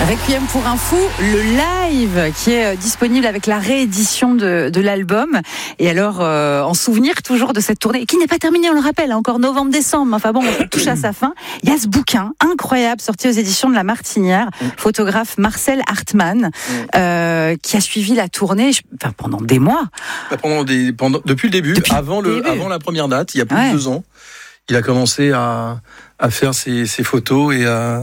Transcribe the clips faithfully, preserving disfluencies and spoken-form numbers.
Requiem pour un fou, le live qui est disponible avec la réédition de, de l'album. Et alors, euh, en souvenir toujours de cette tournée, qui n'est pas terminée, on le rappelle, hein, encore novembre-décembre. Enfin bon, on touche à sa fin. Il y a ce bouquin incroyable sorti aux éditions de La Martinière, photographe Marcel Hartmann, euh, qui a suivi la tournée enfin, pendant des mois. Pendant des, pendant, depuis le début, depuis avant, le, début. avant la première date, il y a plus ouais. de deux ans, il a commencé à, à faire ses, ses photos et à...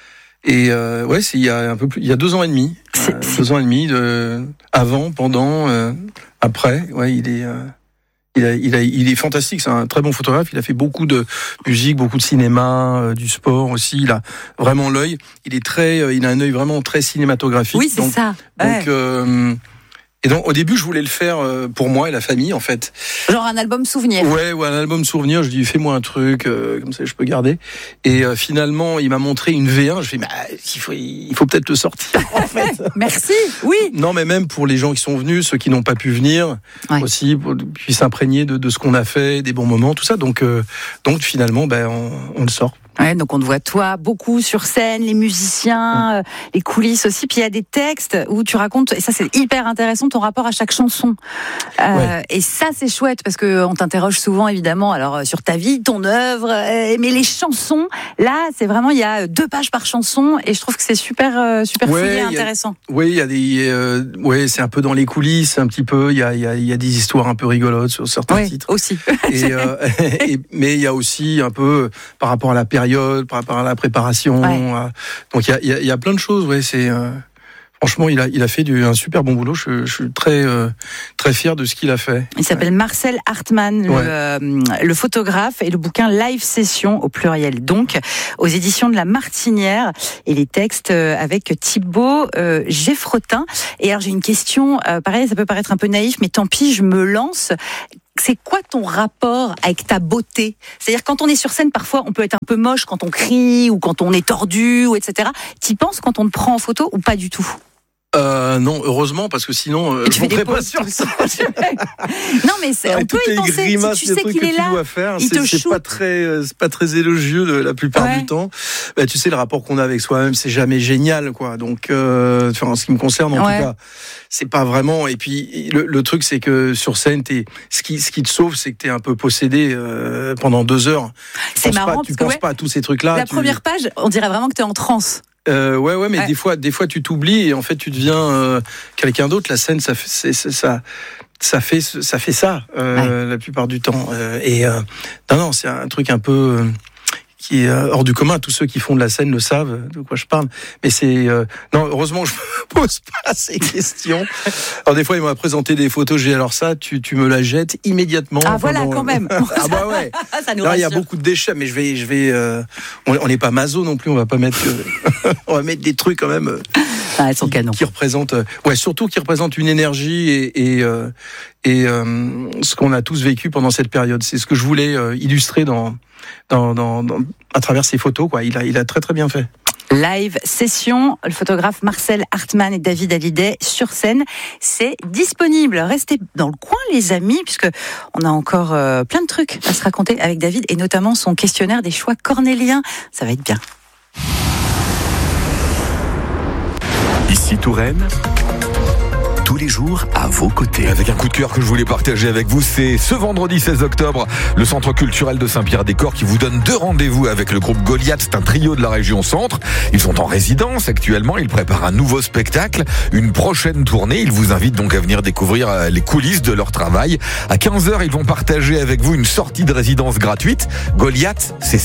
Et euh, ouais, c'est il y a un peu plus, il y a deux ans et demi, c'est, euh, c'est... deux ans et demi de avant, pendant, euh, après. Ouais, il est, euh, il a, il a, il est fantastique. C'est un très bon photographe. Il a fait beaucoup de musique, beaucoup de cinéma, euh, du sport aussi. Il a vraiment l'œil. Il est très, euh, il a un œil vraiment très cinématographique. Oui, c'est donc, ça. Donc, ouais. euh, Et donc, au début, je voulais le faire pour moi et la famille, en fait. Genre un album souvenir. Ouais, ouais, un album souvenir. Je dis, fais-moi un truc, euh, comme ça, je peux garder. Et euh, finalement, il m'a montré une V un. Je fais, bah, il faut, il faut peut-être le sortir, en fait. Merci, oui. Non, mais même pour les gens qui sont venus, ceux qui n'ont pas pu venir, ouais. aussi, pour, puis s'imprégner de, de ce qu'on a fait, des bons moments, tout ça. Donc, euh, donc finalement, ben, on, on le sort. Ouais, donc on te voit toi beaucoup sur scène, les musiciens, mmh. euh, les coulisses aussi. Puis il y a des textes où tu racontes, et ça c'est hyper intéressant, ton rapport à chaque chanson. Euh, ouais. Et ça c'est chouette parce que on t'interroge souvent évidemment, alors sur ta vie, ton œuvre, euh, mais les chansons, là c'est vraiment il y a deux pages par chanson et je trouve que c'est super euh, super ouais, fouillé, et intéressant. A, oui, il y a des, euh, ouais, c'est un peu dans les coulisses, un petit peu. Il y a il y a il y a des histoires un peu rigolotes sur certains ouais, titres aussi. Et, euh, et mais il y a aussi un peu par rapport à la période, par rapport à la préparation. Ouais. Euh, donc il y a, y, y a plein de choses. Ouais, c'est euh, franchement, il a, il a fait du, un super bon boulot. Je, je suis très, euh, très fier de ce qu'il a fait. Il s'appelle ouais. Marcel Hartmann, ouais. le, euh, le photographe, et le bouquin Live Session au pluriel, donc aux éditions de La Martinière, et les textes avec Thibaut euh, Geffrotin. Et alors j'ai une question. Euh, pareil, ça peut paraître un peu naïf, mais tant pis, je me lance. C'est quoi ton rapport avec ta beauté ? C'est-à-dire quand on est sur scène, parfois on peut être un peu moche quand on crie ou quand on est tordu, ou et cetera. T'y penses quand on te prend en photo ou pas du tout ? Euh, non, heureusement, parce que sinon, euh, je ne serais pas sur ça. Non, mais c'est, on peut y penser. Grimaces, si tu sais qu'il est là, faire, il c'est, te c'est shoot. pas très, c'est pas très élogieux de, la plupart ouais. du temps. Bah, tu sais, le rapport qu'on a avec soi-même, c'est jamais génial, quoi. Donc, euh, enfin, en ce qui me concerne, en ouais. tout cas, c'est pas vraiment. Et puis, le, le truc, c'est que sur scène, t'es, ce qui, ce qui te sauve, c'est que t'es un peu possédé euh, pendant deux heures. Tu c'est marrant pas, parce tu que penses ouais, pas à tous ces trucs-là. La tu... première page, on dirait vraiment que t'es en transe. Euh, ouais, ouais, mais ouais. des fois, des fois, tu t'oublies et en fait, tu deviens euh, quelqu'un d'autre. La scène, ça fait, c'est, c'est, ça, ça fait, ça fait ça euh, ouais. la plupart du temps. Euh, et euh, non, non, c'est un truc un peu euh, qui est hors du commun. Tous ceux qui font de la scène le savent de quoi je parle. Mais c'est euh, non, heureusement, je me pose pas ces questions. Alors des fois, ils m'ont présenté des photos. J'ai alors ça, tu, tu me la jettes immédiatement. Ah voilà, bon, quand même. Ah bah ouais. Ça nous Là, il y a beaucoup de déchets, mais je vais, je vais. Euh, on n'est pas maso non plus. On va pas mettre. Euh, on va mettre des trucs quand même. Euh, ah, elles sont canons. Qui représentent, euh, ouais, surtout qui représentent une énergie et et, euh, et euh, ce qu'on a tous vécu pendant cette période. C'est ce que je voulais euh, illustrer dans, dans, dans, dans, à travers ces photos. Quoi, il a, il a très très bien fait. Live Session, le photographe Marcel Hartmann et David Hallyday sur scène, c'est disponible. Restez dans le coin, les amis, puisque on a encore euh, plein de trucs à se raconter avec David, et notamment son questionnaire des choix cornéliens. Ça va être bien. Ici Touraine, tous les jours à vos côtés. Avec un coup de cœur que je voulais partager avec vous, c'est ce vendredi seize octobre, le Centre culturel de Saint-Pierre-des-Corps qui vous donne deux rendez-vous avec le groupe Goliath. C'est un trio de la région Centre. Ils sont en résidence actuellement, ils préparent un nouveau spectacle, une prochaine tournée. Ils vous invitent donc à venir découvrir les coulisses de leur travail. À quinze heures, ils vont partager avec vous une sortie de résidence gratuite. Goliath, c'est